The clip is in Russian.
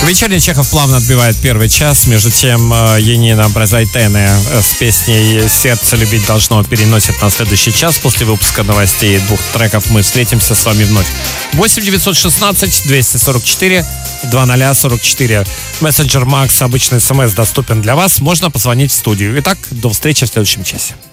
Вечерний Чехов плавно отбивает первый час. Между тем, Янина Бразайтене с песней «Сердце любить должно» переносит на следующий час. После выпуска новостей 2 треков мы встретимся с вами вновь. 8 916 244 2044. Мессенджер Макс, обычный смс доступен для вас. Можно позвонить в студию. Итак, до встречи в следующем часе.